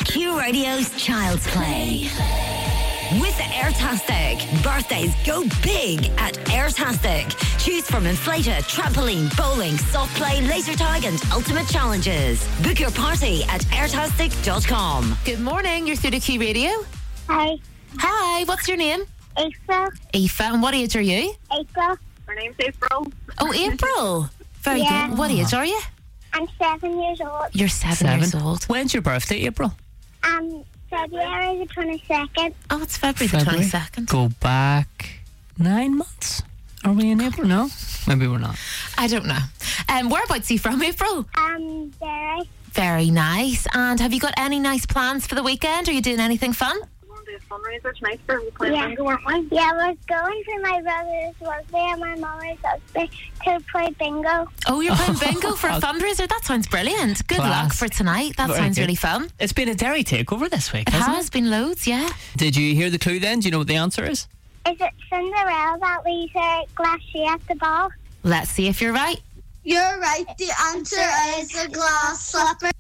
Q Radio's Child's Play. With Airtastic, birthdays go big at Airtastic. Choose from inflator, trampoline, bowling, soft play, laser tag and ultimate challenges. Book your party at airtastic.com. Good morning, you're through to Q Radio. Hi, Hi, what's your name? Aoife. Aoife, and what age are you? April. Her name's April. Oh, April. Very Yeah. good. What age are you? I'm 7 years old. You're 7 years old. When's your birthday, April? February the 22nd. Oh, it's February the 22nd. Go back 9 months. Are we in April? No? Maybe we're not. I don't know. Whereabouts are you from, April? Very. Very nice. And have you got any nice plans for the weekend? Are you doing anything fun? We want to do a fundraiser tonight for playing Yeah. bingo, aren't we? Yeah, we're going for my brother's birthday and my mother's husband to play bingo. Oh, you're playing bingo for a fundraiser? That sounds brilliant. Good Class. luck for tonight. That Very sounds good. really fun. It's been a Derry takeover this week, It hasn't has been loads, yeah. it? Did you hear the clue then? Do you know what the answer is? Is it Cinderella that leaves her glass shoe at the ball? Let's see if you're right. You're right. The answer is a glass slipper.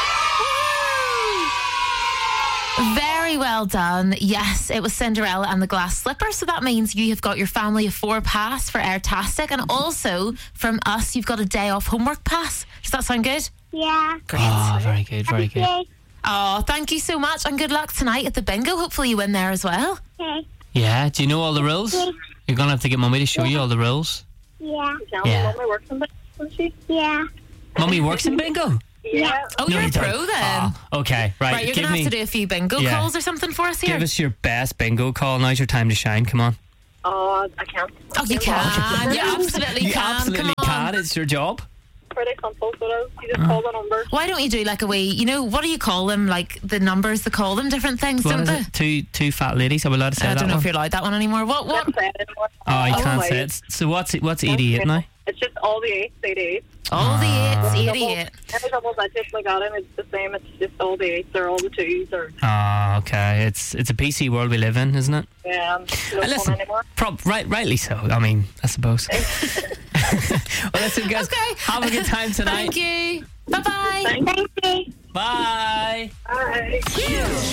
Very well done. Yes, it was Cinderella and the Glass Slipper. So that means you have got your family of 4 pass for Airtastic, and also from us, you've got a day off homework pass. Does that sound good? Yeah. Great. Oh, very good, very good. Okay. Oh, thank you so much, and good luck tonight at the bingo. Hopefully you win there as well. Okay. Yeah, do you know all the rules? Yeah. You're going to have to get Mummy to show you all the rules. Yeah. Tell Yeah. me Mummy works in bingo, doesn't she? Yeah. Mummy works in bingo? Yeah. Oh, No, you're a you don't. pro then. Oh, okay, right. Right, you're give going to me, have to do a few bingo Yeah. calls or something for us here. give us your best bingo call. Now's your time to shine. Come on. Oh, I can't. Oh, you can. You absolutely You can. absolutely Come on. can. It's your job. Pretty simple, so you just call the number. Why don't you do like a wee, you know, what do you call them? Like the numbers, they call them different things, What don't is they? it? Two fat ladies. Are we allowed to say I that don't know one? if you're allowed that one anymore. What? Can't say it anymore. Oh, you can't wait. say it. So what's 88 now? It's just all the 8s, 88. All the 8s, 88. Every double digit we got in, it's the same. It's just all the 8s or all the 2s or Oh, okay. It's a PC world we live in, isn't it? no Listen, fun anymore. rightly so. I mean, I suppose. Well, listen, guys. Okay. Have a good time tonight. Thank you. Bye-bye. Thank you. Bye. Bye.